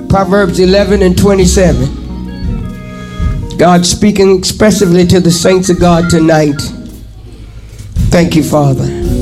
Proverbs 11 and 27. God speaking expressively to the saints of God tonight. Thank you, Father.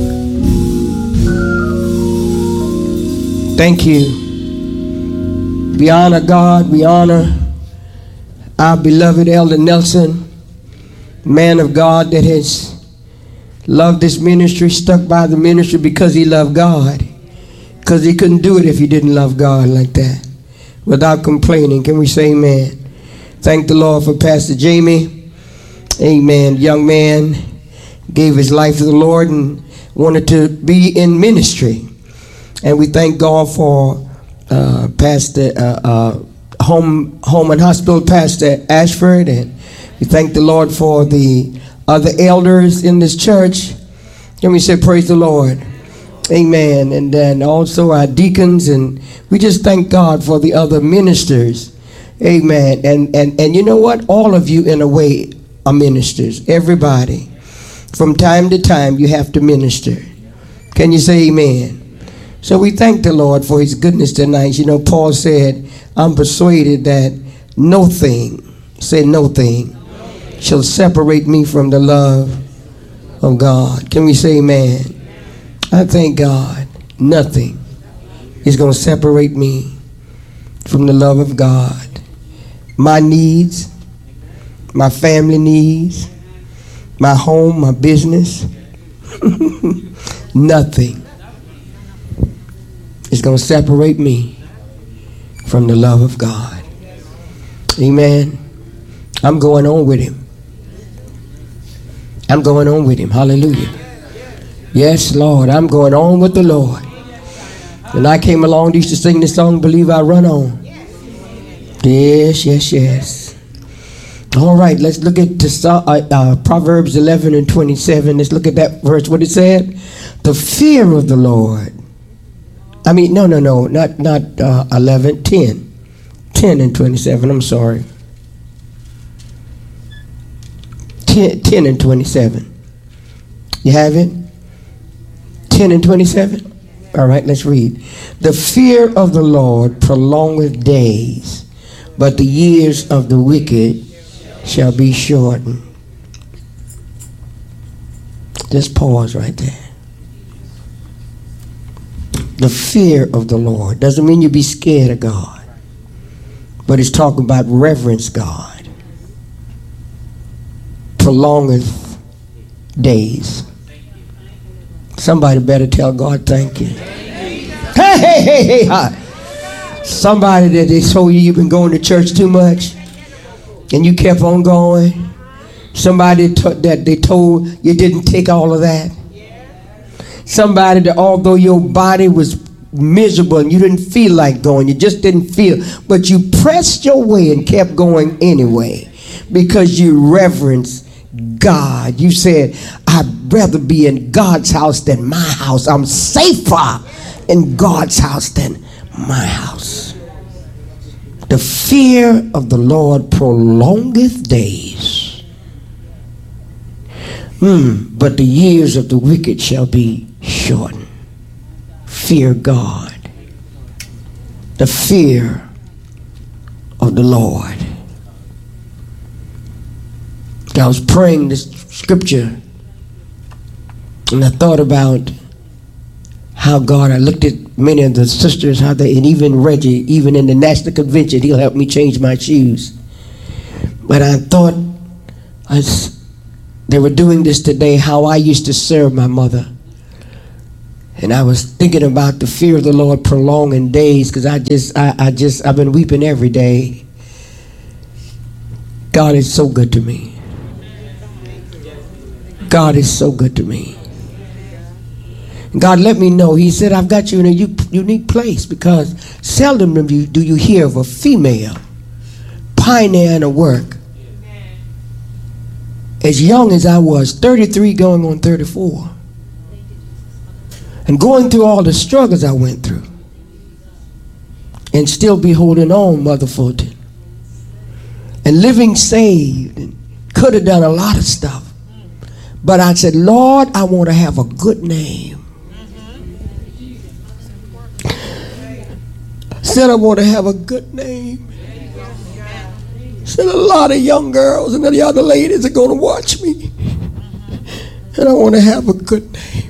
Thank you. We honor God. We honor our beloved Elder Nelson, man of God that has loved this ministry, stuck by the ministry because he loved God. Because he couldn't do it if he didn't love God like that. Without complaining. Can we say amen? Thank the Lord for Pastor Jamie. Amen. Young man gave his life to the Lord and wanted to be in ministry. And we thank God for Pastor Home and Hospital Pastor Ashford. And we thank the Lord for the other elders in this church. Can we say praise the Lord? Amen. And then also our deacons, and we just thank God for the other ministers. Amen. And you know what? All of you in a way are ministers. Everybody. From time to time you have to minister. Can you say amen? So we thank the Lord for his goodness tonight. You know, Paul said, I'm persuaded that no thing, say no thing, shall separate me from the love of God. Can we say amen? I thank God nothing is going to separate me from the love of God. My needs, my family needs, my home, my business, nothing is going to separate me from the love of God. Amen. I'm going on with him. I'm going on with him. Hallelujah. Yes, Lord, I'm going on with the Lord. When I came along, they used to sing this song, Believe I Run On. Yes, yes, yes. All right, let's look at Proverbs 11 and 27. Let's look at that verse, what it said. The fear of the Lord. I mean, no, not 11, 10. 10 and 27, I'm sorry. 10 and 27. You have it? 10 and 27? All right, let's read. The fear of the Lord prolongeth days, but the years of the wicked shall be shortened. Just pause right there. The fear of the Lord doesn't mean you be scared of God, but it's talking about reverence God. Prolongeth days. Somebody better tell God thank you. Hey. Somebody that they told you you've been going to church too much and you kept on going. Somebody that they told you didn't take all of that. Somebody that although your body was miserable and you didn't feel like going, you just didn't feel, but you pressed your way and kept going anyway because you reverence God. You said, I'd rather be in God's house than my house. I'm safer in God's house than my house. The fear of the Lord prolongeth days, but the years of the wicked shall be shortened. Fear God. The fear of the Lord. I was praying this scripture and I thought about how God, I looked at many of the sisters, how they, and even Reggie, even in the National Convention, he'll help me change my shoes. But I thought, as they were doing this today, how I used to serve my mother. And I was thinking about the fear of the Lord prolonging days, because I've been weeping every day. God is so good to me. God is so good to me. God let me know. He said, I've got you in a unique place, because seldom do you hear of a female pioneering a work as young as I was, 33 going on 34, and going through all the struggles I went through and still be holding on, Mother Fulton, and living saved, and could have done a lot of stuff. But I said, Lord, I want to have a good name. Said I want to have a good name. Said a lot of young girls and the other ladies are going to watch me. And I want to have a good name.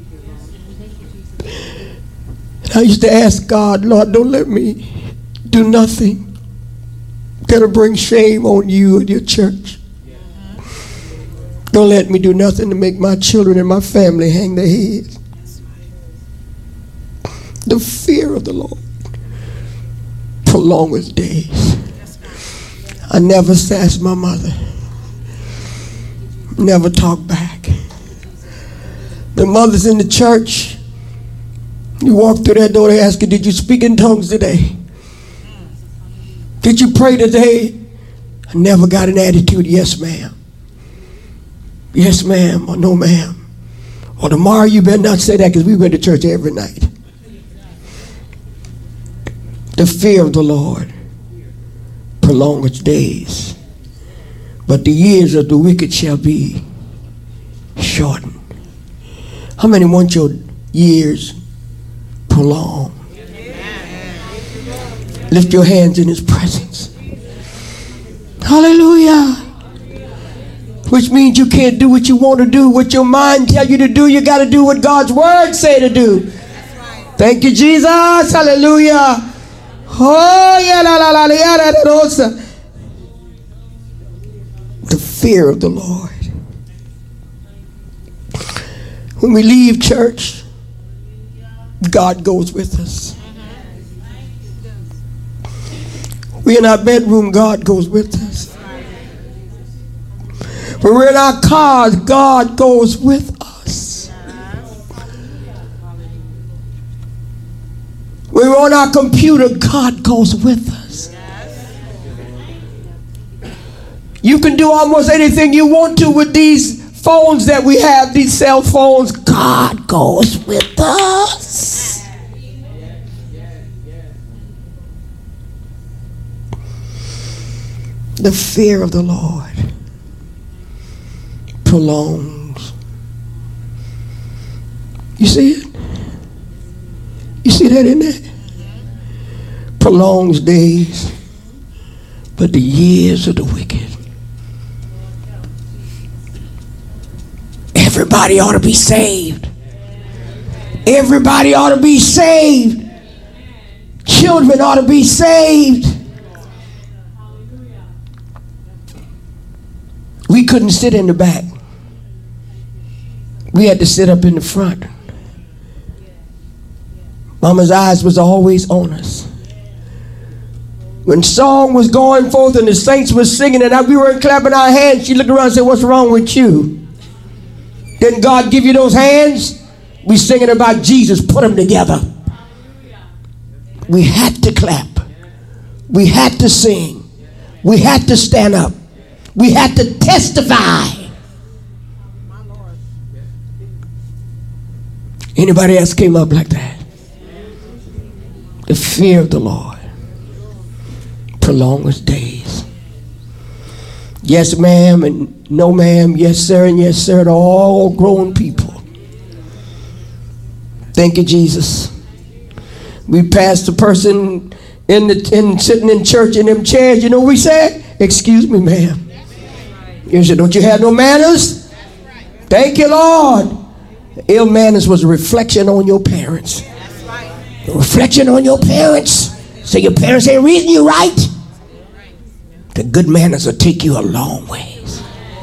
And I used to ask God, Lord, don't let me do nothing that'll bring shame on you and your church. Don't let me do nothing to make my children and my family hang their heads. The fear of the Lord prolongeth days. I never sassed my mother. Never talked back. The mothers in the church, you walk through that door, they ask you, did you speak in tongues today? Did you pray today? I never got an attitude, yes ma'am. Yes ma'am, or no ma'am. Or tomorrow you better not say that because we went to church every night. The fear of the Lord prolongeth days, but the years of the wicked shall be shortened. How many want your years prolonged? Lift your hands in his presence. Hallelujah. Which means you can't do what you want to do. What your mind tell you to do, you got to do what God's word say to do. Thank you, Jesus. Hallelujah. Oh, yeah, la, la, la, la, la, la, la. The fear of the Lord. When we leave church, God goes with us. We're in our bedroom, God goes with us. When we're in our cars, God goes with us. When we're on our computer, God goes with us. You can do almost anything you want to with these phones that we have, these cell phones. God goes with us. The fear of the Lord prolongs. You see it? You see that in there? Prolongs days, but the years of the wicked. Everybody ought to be saved. Everybody ought to be saved. Children ought to be saved. We couldn't sit in the back. We had to sit up in the front. Mama's eyes was always on us. When song was going forth and the saints were singing and we were clapping our hands, she looked around and said, what's wrong with you? Didn't God give you those hands? We singing about Jesus. Put them together. We had to clap. We had to sing. We had to stand up. We had to testify. Anybody else came up like that? The fear of the Lord prolongs days. Yes, ma'am, and no, ma'am. Yes, sir, and yes, sir, to all grown people. Thank you, Jesus. We passed the person sitting in church in them chairs. You know what we said? Excuse me, ma'am. You said, don't you have no manners? Thank you, Lord. Ill manners was a reflection on your parents. A reflection on your parents. So your parents ain't reading you right. The good manners will take you a long ways.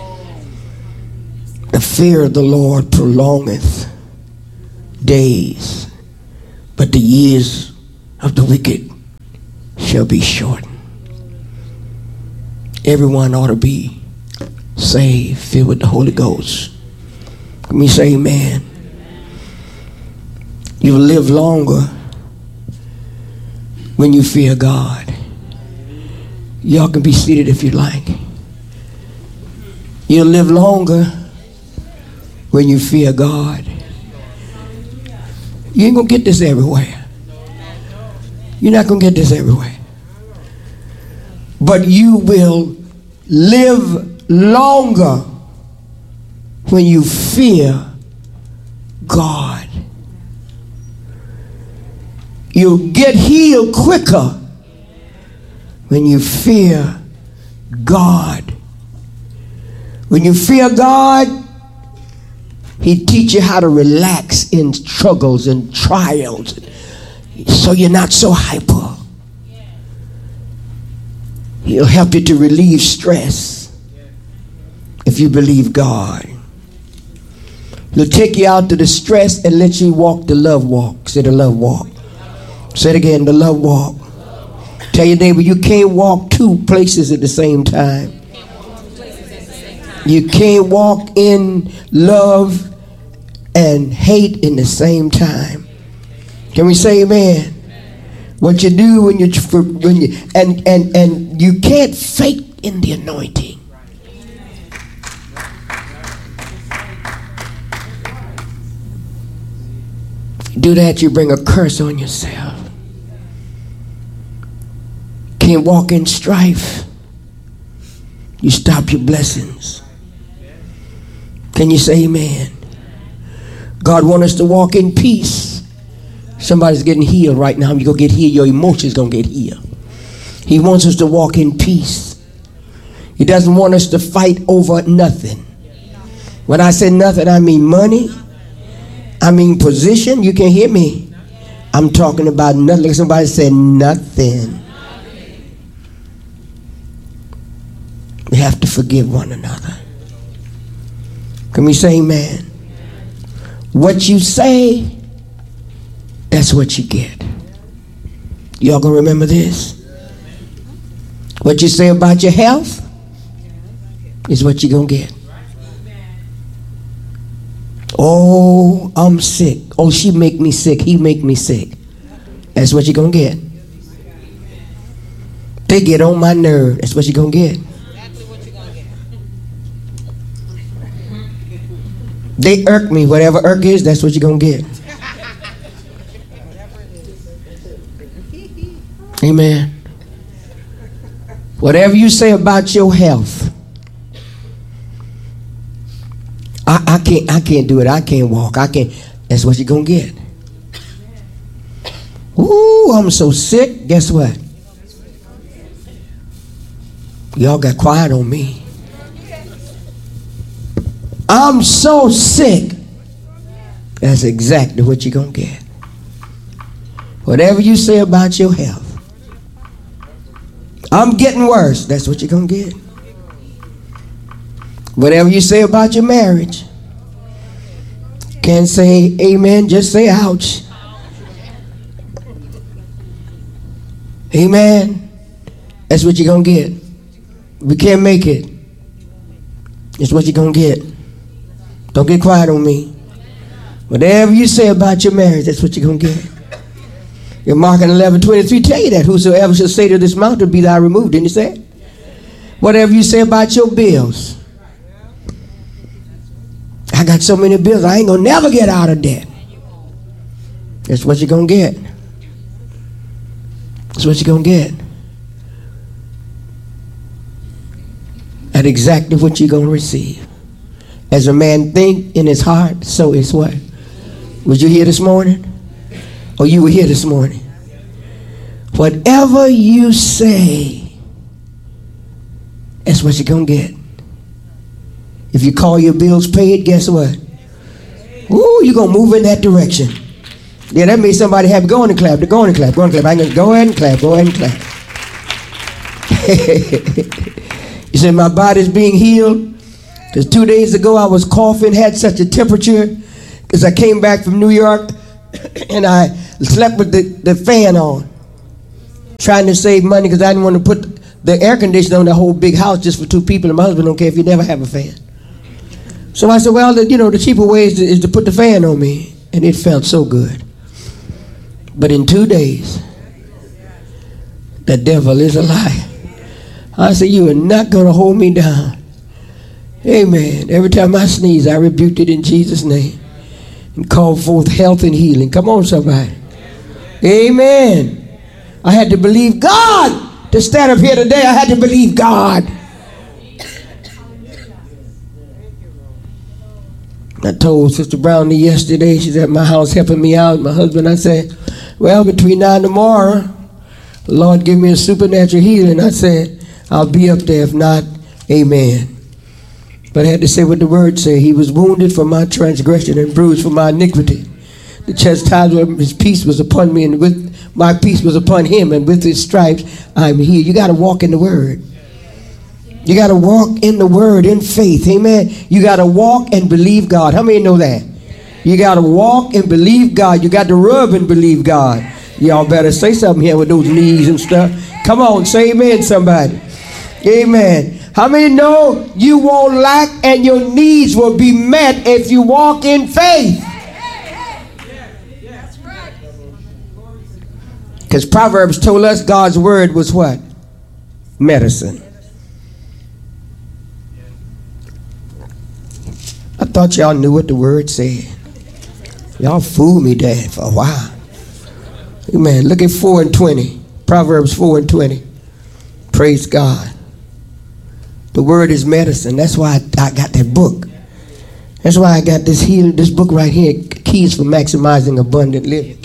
The fear of the Lord prolongeth days, but the years of the wicked shall be shortened. Everyone ought to be saved, filled with the Holy Ghost. Let me say amen. You'll live longer when you fear God. Y'all can be seated if you like. You'll live longer when you fear God. You ain't gonna get this everywhere. You're not gonna get this everywhere. But you will live longer when you fear God. You'll get healed quicker when you fear God. When you fear God, He teaches you how to relax in struggles and trials so you're not so hyper. He'll help you to relieve stress if you believe God. He'll take you out to the stress and let you walk the love walk. Say the love walk. Say it again, the love walk. Tell your neighbor, you can't walk two places at the same time. You can't walk in love and hate in the same time. Can we say amen? What you do when you and you can't fake in the anointing. You do that, you bring a curse on yourself. Can't walk in strife. You stop your blessings. Can you say amen? God wants us to walk in peace. Somebody's getting healed right now. You go get healed. Your emotions gonna get healed. He wants us to walk in peace. He doesn't want us to fight over nothing. When I say nothing, I mean money. I mean position. You can hear me. I'm talking about nothing. Like somebody said nothing. We have to forgive one another. Can we say amen? What you say, that's what you get. Y'all gonna remember this? What you say about your health is what you're gonna get. Oh, I'm sick. Oh, she make me sick. He make me sick. That's what you're gonna get. They get on my nerve. That's what you're gonna get. They irk me. Whatever irk is, that's what you're gonna get. Amen. Whatever you say about your health, I can't do it. I can't walk. I can't. That's what you're gonna get. Ooh, I'm so sick. Guess what? Y'all got quiet on me. I'm so sick. That's exactly what you're gonna get. Whatever you say about your health, I'm getting worse. That's what you're gonna get. Whatever you say about your marriage, can't say amen, just say ouch. Amen. That's what you're gonna get. We can't make it. It's what you're gonna get. Don't get quiet on me. Whatever you say about your marriage, that's what you're gonna get. Your Mark 11:23 tell you that whosoever shall say to this mountain, be thou removed. Didn't you say it? Whatever you say about your bills. I got so many bills, I ain't gonna never get out of debt. That's what you're gonna get. That's what you're gonna get. That's exactly what you're gonna receive. As a man think in his heart, so is what? Was you here this morning? Or you were here this morning? Whatever you say, that's what you're going to get. If you call your bills paid, guess what? Ooh, you're going to move in that direction. Yeah, that made somebody happy. Go on and clap. Go on and clap. Go on and clap. I'm going to go ahead and clap. Go ahead and clap. You said my body's being healed. Because 2 days ago I was coughing, had such a temperature because I came back from New York and I slept with the fan on, trying to save money because I didn't want to put the air conditioner on the whole big house just for two people, and my husband don't care if you never have a fan. So I said, well, the cheaper way is to put the fan on me, and it felt so good. But in 2 days, the devil is a lie. I said, you are not going to hold me down. Amen. Every time I sneeze, I rebuked it in Jesus' name and called forth health and healing. Come on, somebody. Amen. I had to believe God to stand up here today. I had to believe God. I told Sister Brownie yesterday, she's at my house helping me out. My husband, I said, Well, between now and tomorrow, the Lord give me a supernatural healing. I said, I'll be up there. If not, amen. But I had to say what the word said. He was wounded for my transgression and bruised for my iniquity. The chastisement of his peace was upon me, and with my peace was upon him, and with his stripes I'm healed. You got to walk in the word. You got to walk in the word in faith. Amen. You got to walk and believe God. How many know that? You got to walk and believe God. You got to rub and believe God. Y'all better say something here with those knees and stuff. Come on, say amen, somebody. Amen. How many know you won't lack and your needs will be met if you walk in faith? Because Proverbs told us God's word was what? Medicine. I thought y'all knew what the word said. Y'all fooled me there for a while. Amen. Look at 4:20. Proverbs 4:20. Praise God. The word is medicine. That's why I got that book. That's why I got this book right here, Keys for Maximizing Abundant Living.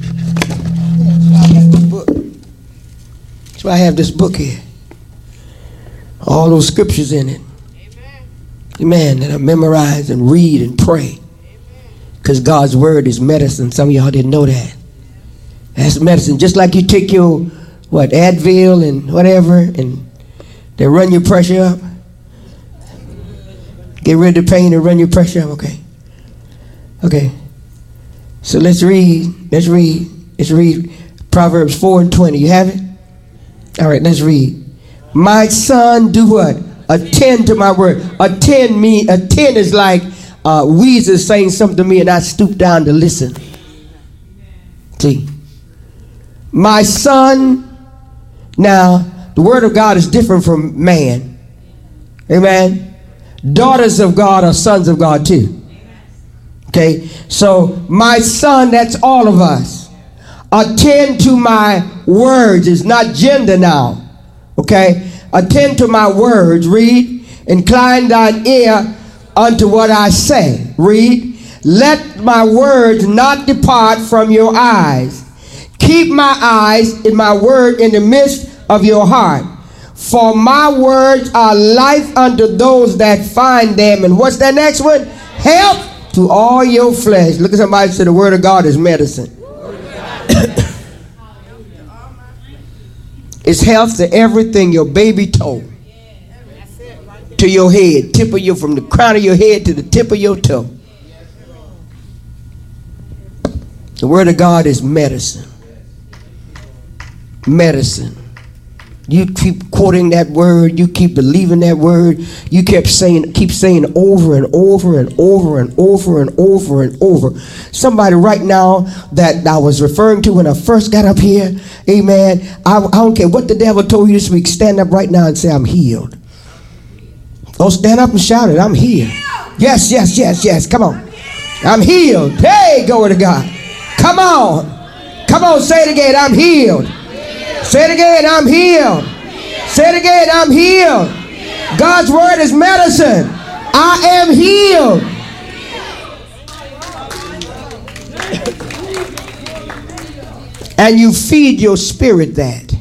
That's why I have this book here. All those scriptures in it. Amen. That I memorize and read and pray. Because God's word is medicine. Some of y'all didn't know that. That's medicine. Just like you take your, Advil and whatever, and they run your pressure up. Get rid of the pain and run your pressure up. Okay. Okay. So let's read Proverbs 4:20. You have it? All right, let's read. My son, do what? Attend to my word. Attend is like Weezer saying something to me and I stoop down to listen. See? My son. Now, the word of God is different from man. Amen. Daughters of God are sons of God too. Okay. So my son, that's all of us. Attend to my words. It's not gender now. Okay. Attend to my words. Read. Incline thine ear unto what I say. Read. Let my words not depart from your eyes. Keep my eyes in my word in the midst of your heart. For my words are life unto those that find them. And what's that next one? Help to all your flesh. Look at somebody say the word of God is medicine. It's health to everything, your baby toe. To your head. From the crown of your head to the tip of your toe. The word of God is medicine. Medicine. You keep quoting that word. You keep believing that word. You keep saying over and over and over and over and over and over. Somebody right now that I was referring to when I first got up here, amen. I don't care what the devil told you this week. Stand up right now and say, I'm healed. Don't stand up and shout it. I'm healed. Yes, yes, yes, yes. Come on. I'm healed. Hey, glory to God. Come on. Come on, say it again. I'm healed. Say it again, I'm healed. Say it again, I'm healed. God's word is medicine. I am healed. And you feed your spirit that.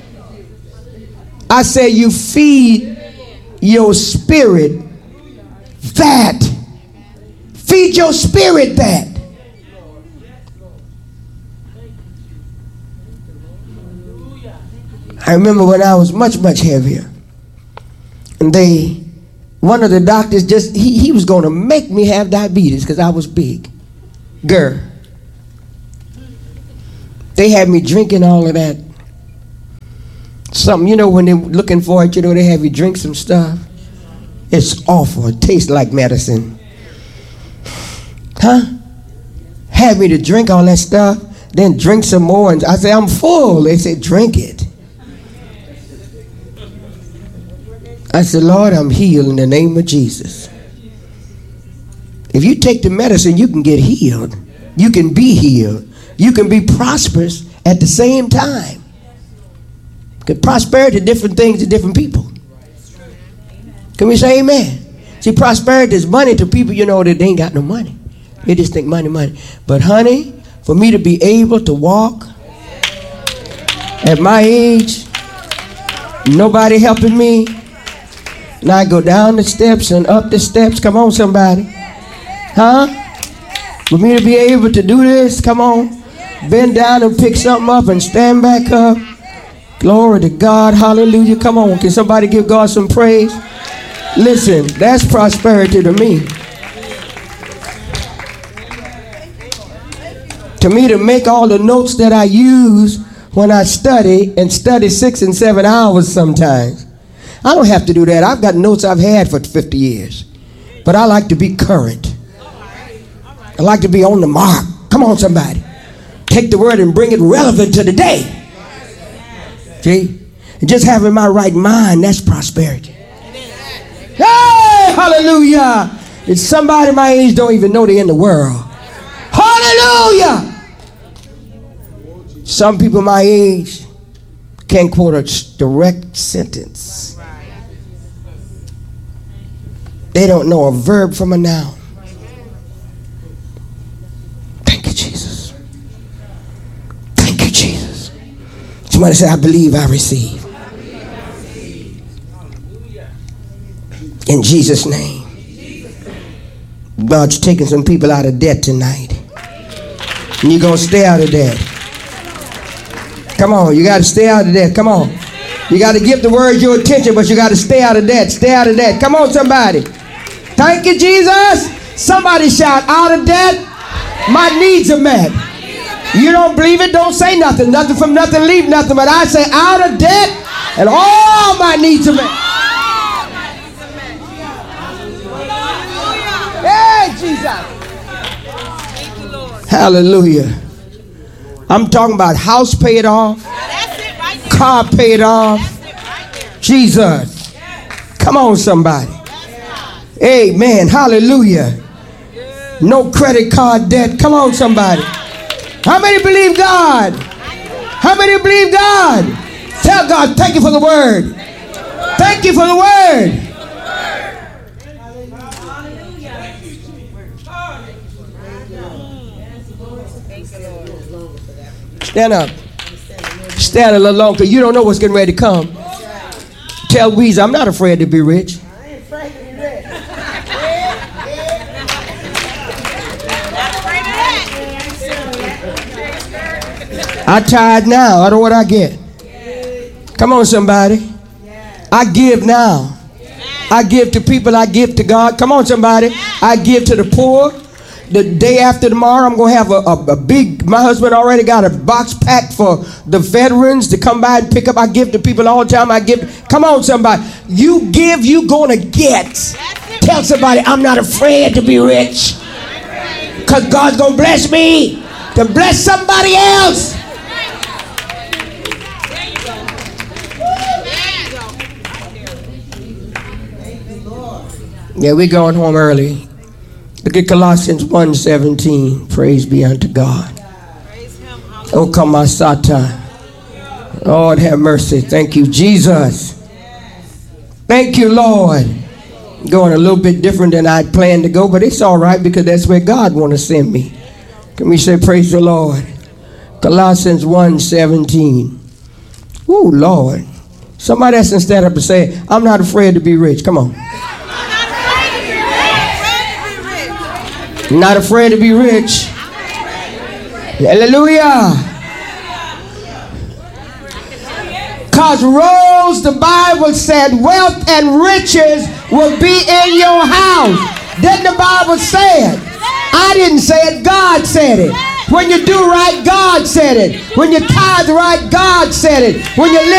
I say you feed your spirit that. Feed your spirit that. I remember when I was much, much heavier. And one of the doctors he was going to make me have diabetes because I was big. Girl. They had me drinking all of that. Something, when they're looking for it, they have you drink some stuff. It's awful. It tastes like medicine. Huh? Had me to drink all that stuff, then drink some more. And I said, I'm full. They said, drink it. I said, Lord, I'm healed in the name of Jesus. If you take the medicine, you can get healed. You can be healed. You can be prosperous at the same time. Because prosperity, different things to different people. Can we say amen? See, prosperity is money to people, that they ain't got no money. They just think money, money. But honey, for me to be able to walk At my age, nobody helping me. And I go down the steps and up the steps. Come on, somebody. Huh? For me to be able to do this, come on. Bend down and pick something up and stand back up. Glory to God. Hallelujah. Come on. Can somebody give God some praise? Listen, that's prosperity to me. To me, to make all the notes that I use when I study, and study 6 and 7 hours sometimes. I don't have to do that. I've got notes I've had for 50 years. But I like to be current. I like to be on the mark. Come on, somebody. Take the word and bring it relevant to the day. See? And just having my right mind, that's prosperity. Hey, hallelujah. It's somebody my age don't even know they're in the world. Hallelujah. Some people my age can't quote a direct sentence. They don't know a verb from a noun. Thank you, Jesus. Thank you, Jesus. Somebody say, I believe I receive. In Jesus' name. God's taking some people out of debt tonight. And you're going to stay out of debt. Come on, you got to stay out of debt. Come on. You got to give the word your attention, but you got to stay out of debt. Stay out of debt. Come on, somebody. Thank you, Jesus. Somebody shout, out of debt. My needs are met. You don't believe it? Don't say nothing. Nothing from nothing, leave nothing. But I say, out of debt, and all my needs are met. Hey, Jesus. Hallelujah. I'm talking about house paid off, car paid off. Jesus. Come on, somebody. Amen. Hallelujah. No credit card debt. Come on, somebody. How many believe God? How many believe God? Tell God, thank you for the word. Thank you for the word. Stand up. Stand a little longer because you don't know what's getting ready to come. Tell Weezy, I'm not afraid to be rich. I tithe now. I know what I get. Come on, somebody. I give now. I give to people. I give to God. Come on, somebody. I give to the poor. The day after tomorrow, I'm going to have a big, my husband already got a box packed for the veterans to come by and pick up. I give to people all the time. I give. Come on, somebody. You give, you going to get. Tell somebody, I'm not afraid to be rich. Because God's going to bless me to bless somebody else. Yeah, we're going home early. Look at Colossians 1:17. Praise be unto God. Oh, Kamasata. Lord, have mercy. Thank you, Jesus. Thank you, Lord. Going a little bit different than I planned to go, but it's all right because that's where God want to send me. Can we say praise the Lord? Colossians 1:17. Oh, Lord. Somebody has to stand up and say, I'm not afraid to be rich. Come on. Not afraid to be rich. Hallelujah. Because Rose, the Bible said, wealth and riches will be in your house. Didn't the Bible say it? I didn't say it. God said it. When you do right, God said it. When you tithe right, God said it. When you live